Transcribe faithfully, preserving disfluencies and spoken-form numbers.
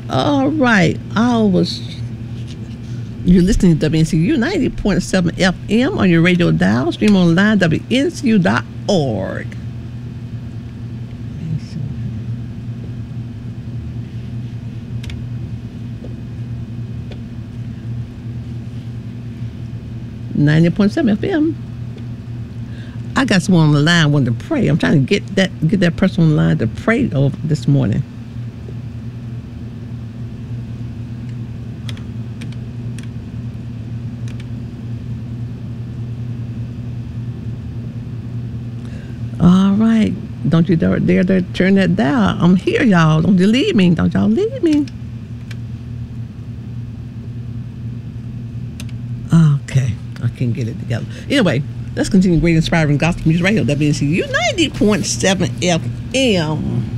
All right. I was. You're listening to W N C U ninety point seven F M on your radio dial. Stream online, W N C U dot org. ninety point seven F M. I got someone on the line wanting to pray. I'm trying to get that get that person on the line to pray over this morning. All right. Don't you dare, dare, dare turn that down. I'm here, y'all. Don't you leave me. Don't y'all leave me. Okay. I can't get it together. Anyway, let's continue great inspiring gospel music radio. W N C U ninety point seven F M.